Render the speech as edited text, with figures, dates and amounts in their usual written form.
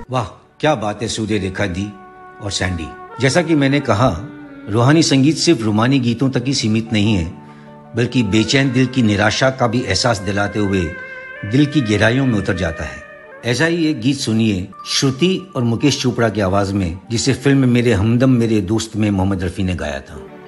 वाह क्या बात है सूर्य रेखा दी और सैंडी। जैसा कि मैंने कहा, रूहानी संगीत सिर्फ रूमानी गीतों तक ही सीमित नहीं है, बल्कि बेचैन दिल की निराशा का भी एहसास दिलाते हुए दिल की गहराइयों में उतर जाता है। ऐसा ही एक गीत सुनिए श्रुति और मुकेश चोपड़ा की आवाज में, जिसे फिल्म मेरे हमदम मेरे दोस्त में मोहम्मद रफी ने गाया था।